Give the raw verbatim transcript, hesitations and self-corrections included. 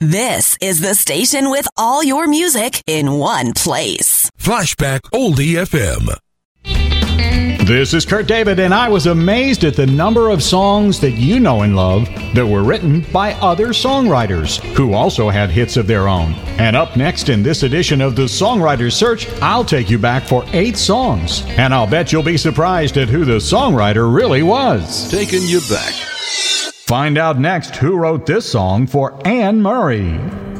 This is the station with all your music in one place. Flashback Oldie F M. This is Kurt David, and I was amazed at the number of songs that you know and love that were written by other songwriters who also had hits of their own. And up next in this edition of the Songwriter's Search, I'll take you back for eight songs, and I'll bet you'll be surprised at who the songwriter really was. Taking you back. Find out next who wrote this song for Anne Murray.